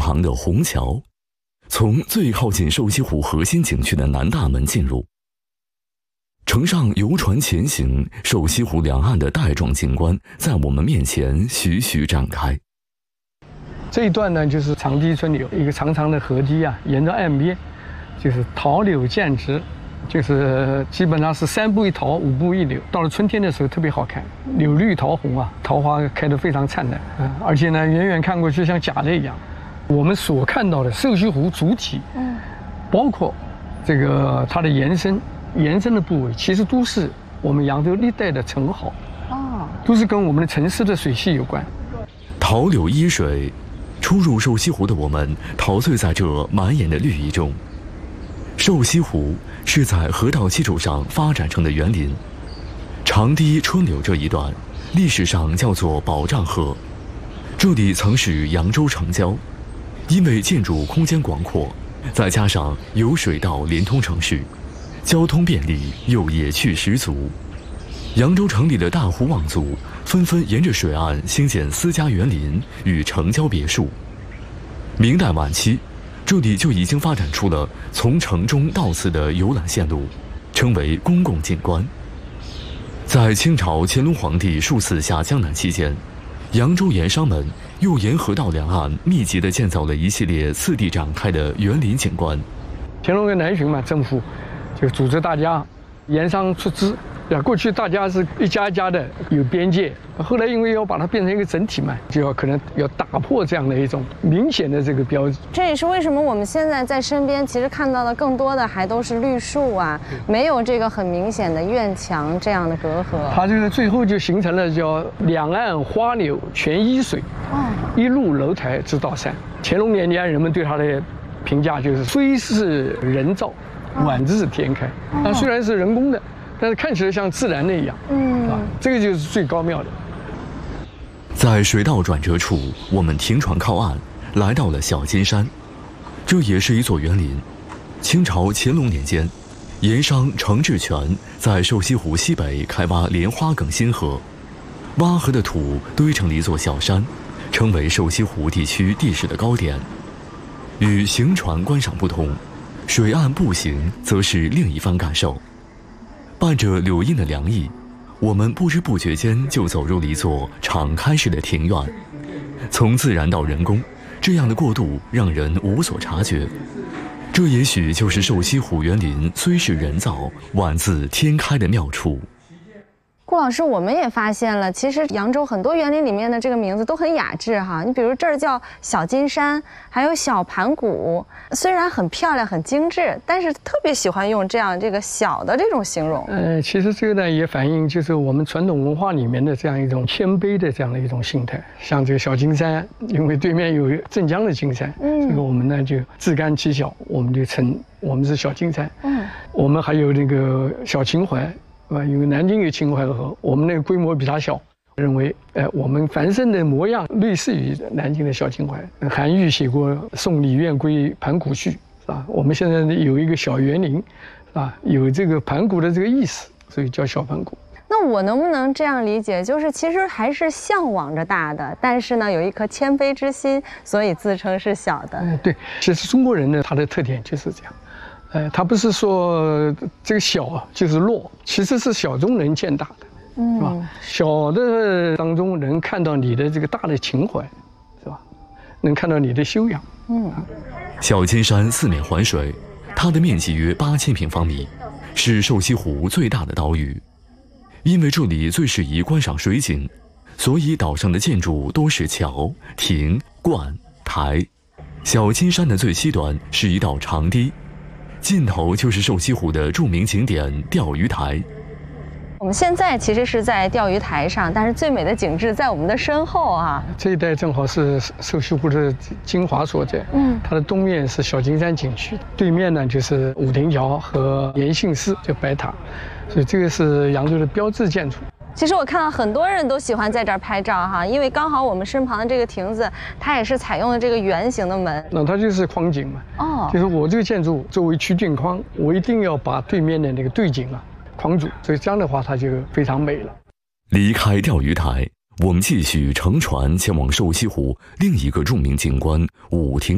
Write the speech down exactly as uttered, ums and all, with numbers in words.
长的虹桥，从最靠近瘦西湖核心景区的南大门进入。乘上游船前行，瘦西湖两岸的带状景观在我们面前徐徐展开。 这一段呢，就是长堤村里有一个长长的河堤啊，沿着岸边，就是桃柳渐植，就是基本上是三步一桃，五步一柳。到了春天的时候特别好看，柳绿桃红啊，桃花开得非常灿烂，嗯，而且呢，远远看过去像假的一样。我们所看到的瘦西湖主体，嗯，包括这个它的延伸。延伸的部位其实都是我们扬州历代的城壕，哦，都是跟我们的城市的水系有关。 桃柳依水，初入瘦西湖的我们陶醉在这满眼的绿意中。瘦西湖是在河道基础上发展成的园林，长堤春柳这一段历史上叫做保障河，这里曾是扬州城郊，因为建筑空间广阔，再加上有水道连通城市，交通便利又野趣十足，扬州城里的大户望族纷纷沿着水岸兴建私家园林与城郊别墅。明代晚期，这里就已经发展出了从城中到此的游览线路，称为公共景观。在清朝乾隆皇帝数次下江南期间，扬州盐商们又沿河道两岸密集地建造了一系列次第展开的园林景观。 乾隆跟南巡嘛，政府就组织大家盐商出资，呀，过去大家是一家一家的有边界，后来因为要把它变成一个整体嘛，就要可能要打破这样的一种明显的这个标志。 这也是为什么我们现在在身边其实看到的更多的还都是绿树啊，没有这个很明显的院墙这样的隔阂。 它这个最后就形成了叫两岸花柳全依水，哦，一路楼台直到山。乾隆年间人们对它的评价就是虽是人造，宛自天开。它虽然是人工的，但是看起来像自然的一样，嗯，啊，这个就是最高妙的。 在水道转折处，我们停船靠岸，来到了小金山，这也是一座园林。清朝乾隆年间，盐商程志全在瘦西湖西北开挖莲花梗新河，挖河的土堆成了一座小山，成为瘦西湖地区地势的高点。与行船观赏不同，水岸步行则是另一番感受。伴着柳荫的凉意，我们不知不觉间就走入了一座敞开式的庭院。从自然到人工，这样的过渡让人无所察觉。这也许就是瘦西湖园林虽是人造，宛自天开的妙处。 顾老师，我们也发现了，其实扬州很多园林里面的这个名字都很雅致哈。你比如这儿叫小金山，还有小盘古，虽然很漂亮、很精致，但是特别喜欢用这样这个小的这种形容。 呃，其实这个呢也反映就是我们传统文化里面的这样一种谦卑的这样的一种心态。像这个小金山，因为对面有镇江的金山，嗯，这个我们呢就自甘其小，我们就称我们是小金山。嗯，我们还有那个小秦淮。啊，因为南京有秦淮河，我们那个规模比它小，认为，呃，我们繁盛的模样类似于南京的小秦淮。韩愈写过《送李渊归盘古序》，是吧？我们现在有一个小园林，啊，有这个盘古的这个意思，所以叫小盘古。 那我能不能这样理解，就是其实还是向往着大的，但是呢，有一颗谦卑之心，所以自称是小的。 嗯，对，其实中国人呢，他的特点就是这样。呃，他不是说这个小就是弱，其实是小中能见大的，嗯，是吧？小的当中能看到你的这个大的情怀，是吧？能看到你的修养。嗯， 小金山四面环水，它的面积约八千平方米，是瘦西湖最大的岛屿。因为这里最适宜观赏水景，所以岛上的建筑多是桥、亭、观、台。小金山的最西端是一道长堤，尽头就是瘦西湖的著名景点钓鱼台。 我们现在其实是在钓鱼台上，但是最美的景致在我们的身后啊。 这一带正好是瘦西湖的精华所在。嗯，它的东面是小金山景区，对面呢就是武亭桥和延庆寺，就白塔，所以这个是扬州的标志建筑。 其实我看到很多人都喜欢在这儿拍照哈，因为刚好我们身旁的这个亭子，它也是采用了这个圆形的门。 那它就是框景嘛。哦。就是我这个建筑作为曲径框，我一定要把对面的那个对景啊框住，所以这样的话它就非常美了。 离开钓鱼台，我们继续乘船前往瘦西湖另一个著名景观武亭。